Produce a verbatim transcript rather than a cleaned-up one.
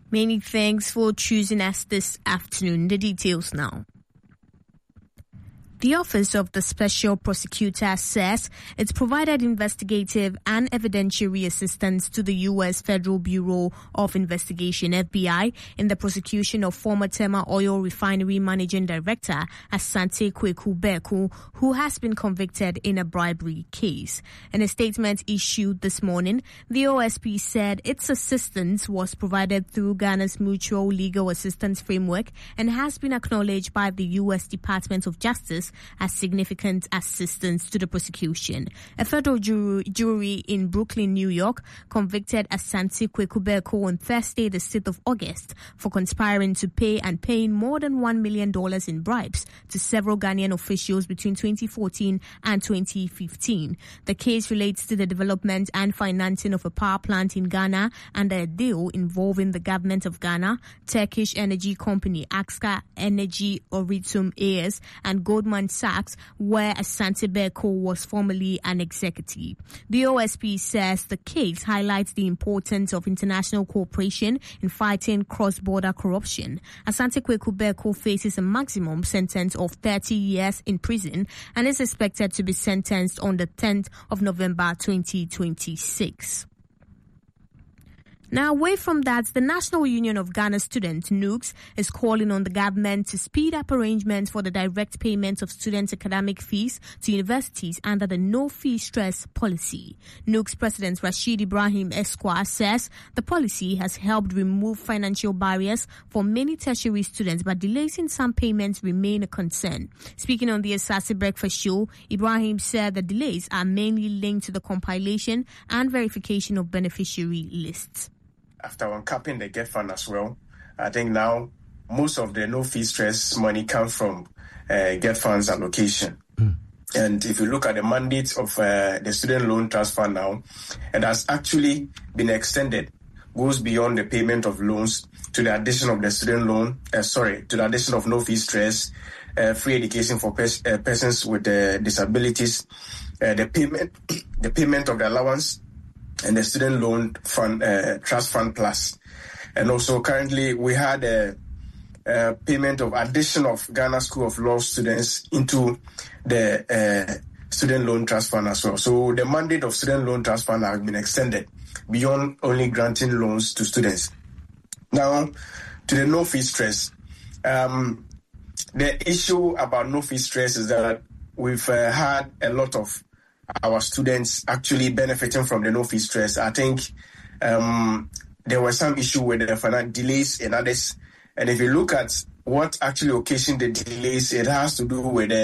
Many thanks for choosing us this afternoon. The details now. The Office of the Special Prosecutor says it's provided investigative and evidentiary assistance to the U S Federal Bureau of Investigation, F B I, in the prosecution of former Tema Oil Refinery Managing Director Asante Kweku Beku, who has been convicted in a bribery case. In a statement issued this morning, the O S P said its assistance was provided through Ghana's Mutual Legal Assistance Framework and has been acknowledged by the U S Department of Justice as significant assistance to the prosecution. A federal jury, jury in Brooklyn, New York, convicted Asante Kweku Beku on Thursday, the sixth of August, for conspiring to pay and paying more than one million dollars in bribes to several Ghanaian officials between twenty fourteen and twenty fifteen. The case relates to the development and financing of a power plant in Ghana under a deal involving the government of Ghana, Turkish energy company Axka Energy Oritum A S, and Goldman Sachs, where Asante Beku was formerly an executive. The O S P says the case highlights the importance of international cooperation in fighting cross-border corruption. Asante Kweku Beku faces a maximum sentence of thirty years in prison and is expected to be sentenced on the tenth of November twenty twenty-six. Now, away from that, the National Union of Ghana Students, N U G S, is calling on the government to speed up arrangements for the direct payment of students' academic fees to universities under the no-fee stress policy. N U G S President Rashid Ibrahim Esquire says the policy has helped remove financial barriers for many tertiary students, but delays in some payments remain a concern. Speaking on the Asase Breakfast Show, Ibrahim said the delays are mainly linked to the compilation and verification of beneficiary lists. After uncapping the Get Fund as well, I think now most of the no-fee stress money comes from uh, Get Fund's allocation. Mm. And if you look at the mandate of uh, the Student Loan Trust Fund now, it has actually been extended, goes beyond the payment of loans to the addition of the student loan, uh, sorry, to the addition of no-fee stress, uh, free education for pers- uh, persons with uh, disabilities, uh, the payment, the payment of the allowance, and the Student Loan Fund, uh, Trust Fund Plus. And also currently we had a, a payment of addition of Ghana School of Law students into the uh, Student Loan Trust Fund as well. So the mandate of Student Loan Trust Fund has been extended beyond only granting loans to students. Now, to the no-fee stress. Um, the issue about no-fee stress is that we've uh, had a lot of our students actually benefiting from the no-fee stress. I think um, there was some issue with the financial delays and others. And if you look at what actually occasioned the delays, it has to do with the